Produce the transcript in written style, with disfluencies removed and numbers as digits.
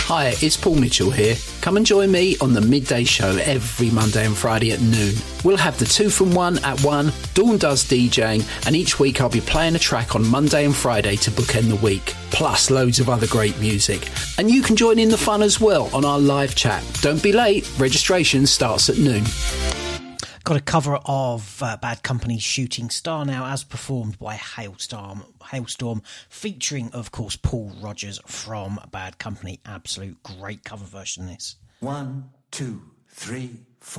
Hi, it's Paul Mitchell here. Come and join me on the Midday Show every Monday and Friday at noon. We'll have the 2 from 1 at 1, Dawn does DJing, and each week I'll be playing a track on Monday and Friday to bookend the week, plus loads of other great music. And you can join in the fun as well on our live chat. Don't be late, registration starts at noon. Got a cover of Bad Company's Shooting Star now, as performed by Hailstorm, featuring, of course, Paul Rogers from Bad Company. Absolute great cover version, this. 1, 2, 3,